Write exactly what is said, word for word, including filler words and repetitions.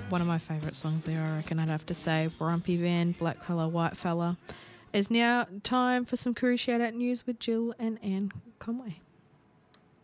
one of my favourite songs there, I reckon I'd have to say. Grumpy Van, Black Fella, White Fella. It's now time for some Koori Shout Out News with Jill and Anne Conway.